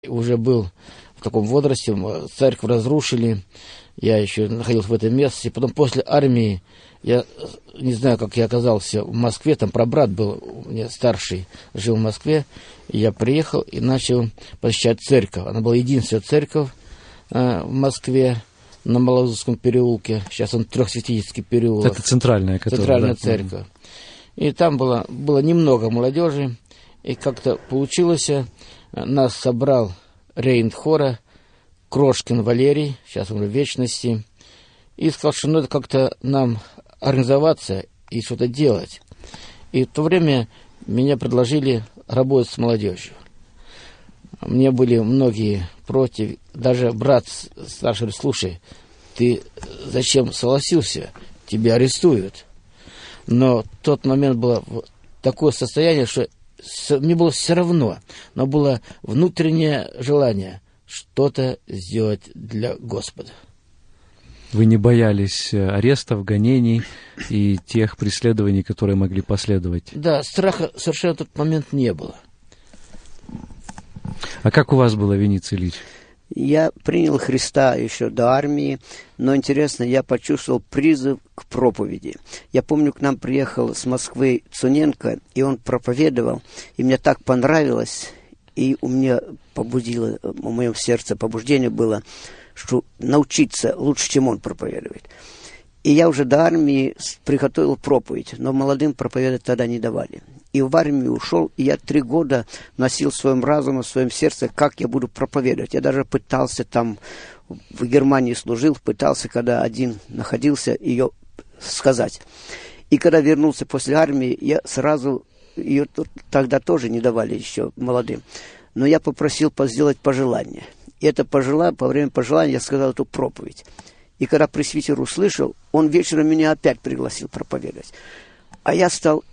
Уже был в таком возрасте, церковь разрушили, я еще находился в этом месте. Потом после армии, я не знаю, как я оказался в Москве, там прабрат был, у меня старший, жил в Москве, и я приехал и начал посещать церковь. Она была единственная церковь в Москве, на Малоузовском переулке, сейчас он Трехсвятительский переулок. Это центральная, центральная церковь. И там было немного молодежи, и как-то получилось, нас собрал рейнт хора Крошкин Валерий, сейчас он в вечности, и сказал, что надо как-то нам организоваться и что-то делать. И в то время меня предложили работать с молодежью. Мне были многие против, даже брат старший говорит: слушай, ты зачем согласился, тебя арестуют. Но в тот момент было такое состояние, что мне было все равно, но было внутреннее желание что-то сделать для Господа. Вы не боялись арестов, гонений и тех преследований, которые могли последовать? Да, страха совершенно в тот момент не было. А как у вас было, Вениций Ильич? Я принял Христа еще до армии, но, интересно, я почувствовал призыв к проповеди. Я помню, к нам приехал с Москвы Цуненко, и он проповедовал, и мне так понравилось, и у меня побудило, в моем сердце побуждение было, что научиться лучше, чем он проповедует. И я уже до армии приготовил проповедь, но молодым проповедовать тогда не давали. И в армию ушел, и я 3 года носил в своем разуме, в своем сердце, как я буду проповедовать. Я даже пытался там, в Германии служил, пытался, когда один находился, ее сказать. И когда вернулся после армии, я сразу, ее тогда тоже не давали еще молодым. Но я попросил сделать пожелание. И это по время пожелания я сказал эту проповедь. И когда пресвитер услышал, он вечером меня опять пригласил проповедовать. А я стал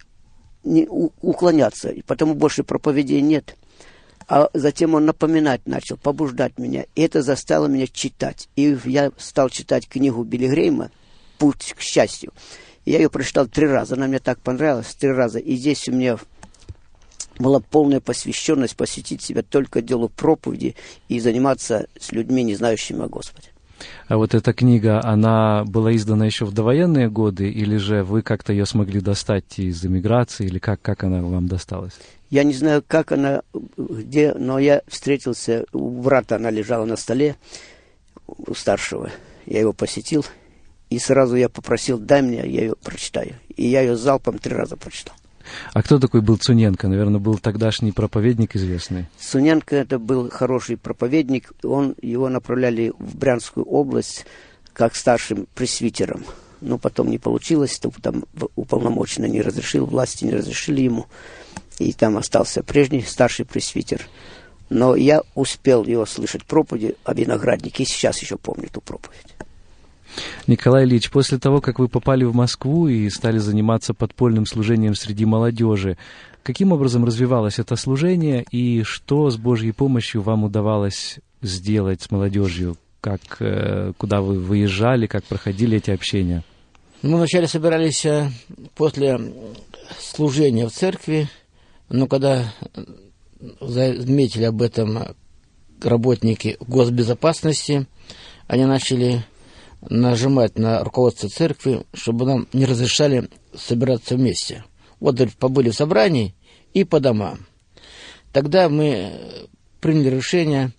уклоняться, и потому больше проповедей нет. А затем он напоминать начал, побуждать меня. И это заставило меня читать. И я стал читать книгу Билли Грейма «Путь к счастью». И я ее прочитал 3 раза. Она мне так понравилась 3 раза. И здесь у меня была полная посвященность посвятить себя только делу проповеди и заниматься с людьми, не знающими о Господе. А вот эта книга, она была издана еще в довоенные годы, или же вы как-то ее смогли достать из эмиграции, или как она вам досталась? Я не знаю, как она, где, но я встретился, у брата она лежала на столе, у старшего. Я его посетил, и сразу я попросил: дай мне, я ее прочитаю. И я ее залпом 3 раза прочитал. А кто такой был Цуненко? Наверное, был тогдашний проповедник известный. Цуненко это был хороший проповедник. Его направляли в Брянскую область как старшим пресвитером. Но потом не получилось, там уполномоченный не разрешил, власти не разрешили ему. И там остался прежний старший пресвитер. Но я успел его слышать проповеди о винограднике, и сейчас еще помню эту проповедь. Николай Ильич, после того, как вы попали в Москву и стали заниматься подпольным служением среди молодежи, каким образом развивалось это служение и что с Божьей помощью вам удавалось сделать с молодежью? Куда вы выезжали, как проходили эти общения? Мы вначале собирались после служения в церкви, но когда заметили об этом работники госбезопасности, они начали нажимать на руководство церкви, чтобы нам не разрешали собираться вместе. Вот, говорит, побыли в собрании и по домам. Тогда мы приняли решение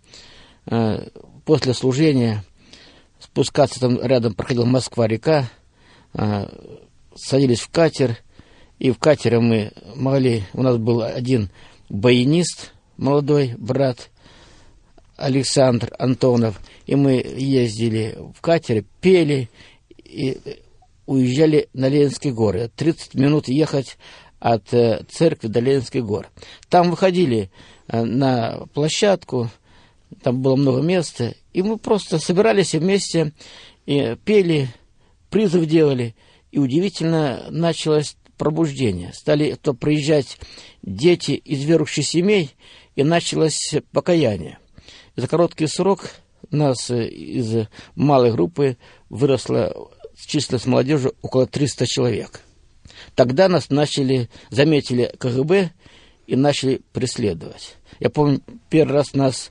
после служения спускаться, там рядом проходила Москва-река, садились в катер, и в катере мы могли, у нас был один баянист, молодой брат, Александр Антонов, и мы ездили в катере, пели и уезжали на Ленинские горы. 30 минут ехать от церкви до Ленинских гор. Там выходили на площадку, там было много места, и мы просто собирались вместе и пели, призыв делали, и удивительно началось пробуждение. Стали приезжать дети из верующих семей, и началось покаяние. За короткий срок нас из малой группы выросло численность молодежи около 300 человек. Тогда нас заметили КГБ и начали преследовать. Я помню, первый раз нас